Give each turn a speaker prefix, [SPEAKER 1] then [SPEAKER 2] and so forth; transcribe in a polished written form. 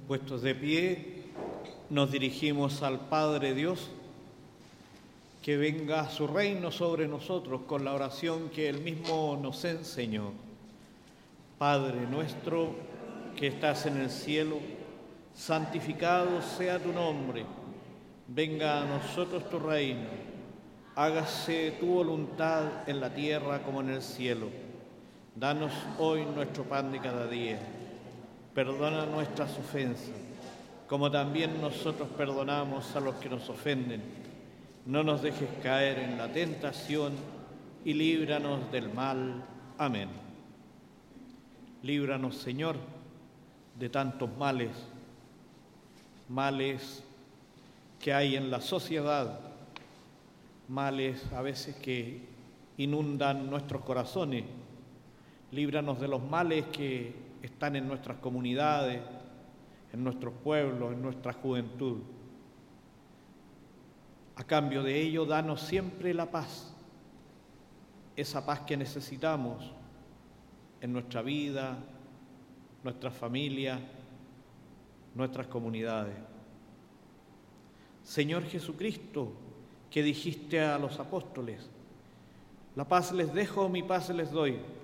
[SPEAKER 1] Puestos de pie, nos dirigimos al Padre Dios, que venga su reino sobre nosotros con la oración que Él mismo nos enseñó. Padre nuestro, que estás en el cielo, santificado sea tu nombre. Venga a nosotros tu reino. Hágase tu voluntad en la tierra como en el cielo. Danos hoy nuestro pan de cada día. Perdona nuestras ofensas, como también nosotros perdonamos a los que nos ofenden. No nos dejes caer en la tentación y líbranos del mal. Amén. Líbranos, Señor, de tantos males que hay en la sociedad, males a veces que inundan nuestros corazones. Líbranos de los males que están en nuestras comunidades, en nuestros pueblos, en nuestra juventud. A cambio de ello, danos siempre la paz, esa paz que necesitamos en nuestra vida, nuestras familias, nuestras comunidades. Señor Jesucristo, que dijiste a los apóstoles: la paz les dejo, mi paz les doy.